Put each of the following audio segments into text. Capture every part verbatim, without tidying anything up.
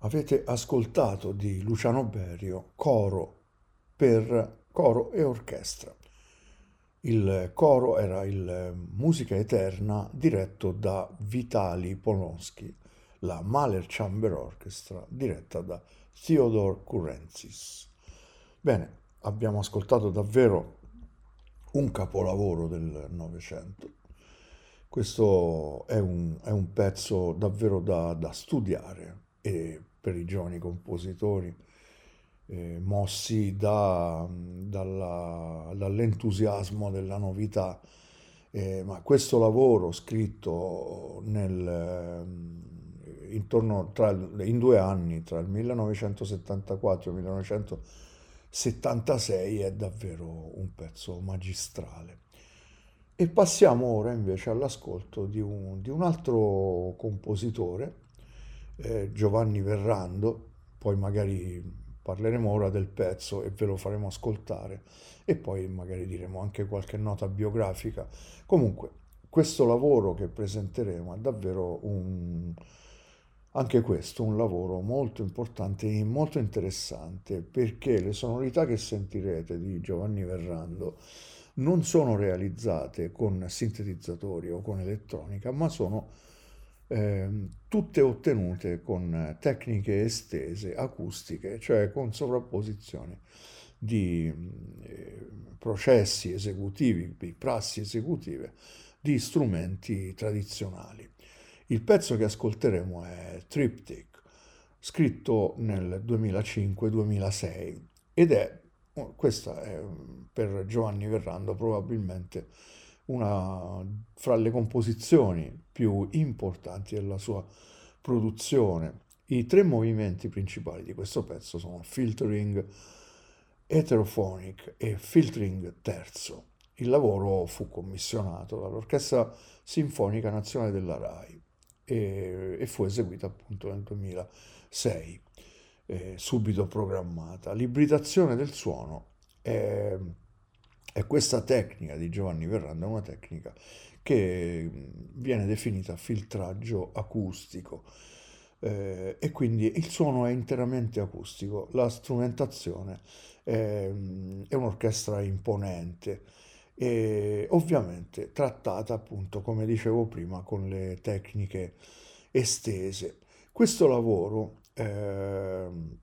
Avete ascoltato di Luciano Berio Coro per coro e orchestra. Il coro era il Musica Eterna diretto da Vitali Polonsky, la Mahler Chamber Orchestra diretta da Theodore Kurentzis. Bene, abbiamo ascoltato davvero un capolavoro del Novecento. Questo è un, è un pezzo davvero da, da studiare e per i giovani compositori, eh, mossi da- dalla- dall'entusiasmo della novità. Eh, ma questo lavoro scritto nel, ehm, intorno tra, il- in due anni, tra il millenovecentosettantaquattro e il millenovecentosettantasei, è davvero un pezzo magistrale. E passiamo ora invece all'ascolto di un, di un altro compositore, eh, Giovanni Verrando. Poi magari parleremo ora del pezzo e ve lo faremo ascoltare e poi magari diremo anche qualche nota biografica. Comunque, questo lavoro che presenteremo è davvero un, anche questo un lavoro molto importante e molto interessante, perché le sonorità che sentirete di Giovanni Verrando non sono realizzate con sintetizzatori o con elettronica, ma sono ehm, tutte ottenute con tecniche estese, acustiche, cioè con sovrapposizione di eh, processi esecutivi, di prassi esecutive di strumenti tradizionali. Il pezzo che ascolteremo è Triptych, scritto nel duemilacinque-duemilasei, ed è, questa è per Giovanni Verrando probabilmente una fra le composizioni più importanti della sua produzione. I tre movimenti principali di questo pezzo sono filtering heterophonic e filtering terzo. Il lavoro fu commissionato dall'Orchestra Sinfonica Nazionale della RAI e, e fu eseguita appunto nel duemilasei, eh, subito programmata. L'ibridazione del suono è, è questa tecnica di Giovanni Verranda, è una tecnica che viene definita filtraggio acustico, eh, e quindi il suono è interamente acustico, la strumentazione è, è un'orchestra imponente e ovviamente trattata appunto, come dicevo prima, con le tecniche estese. Questo lavoro ehm,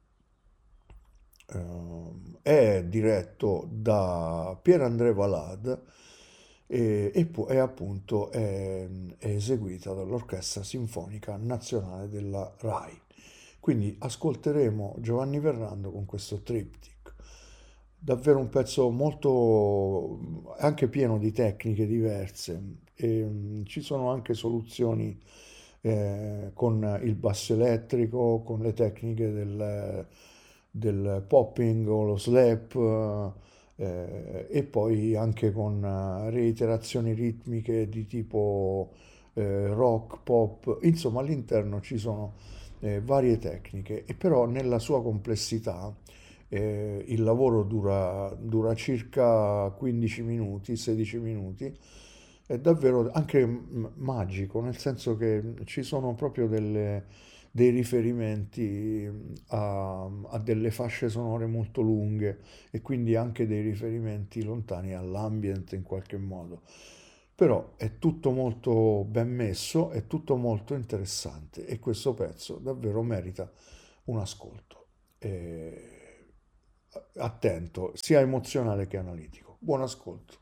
ehm, è diretto da Pierre-André Valade e, e pu- e appunto è, è eseguita dall'Orchestra Sinfonica Nazionale della RAI. Quindi ascolteremo Giovanni Verrando con questo triptych. Davvero un pezzo molto, anche pieno di tecniche diverse. E, mm, ci sono anche soluzioni eh, con il basso elettrico, con le tecniche del, del popping o lo slap, eh, e poi anche con eh, reiterazioni ritmiche di tipo eh, rock, pop. Insomma, all'interno ci sono eh, varie tecniche, e però nella sua complessità eh, il lavoro dura, dura circa quindici minuti, sedici minuti. È davvero anche m- magico, nel senso che ci sono proprio delle- dei riferimenti a, a delle fasce sonore molto lunghe e quindi anche dei riferimenti lontani all'ambient in qualche modo. Però è tutto molto ben messo, è tutto molto interessante e questo pezzo davvero merita un ascolto. Eh, attento, sia emozionale che analitico. Buon ascolto.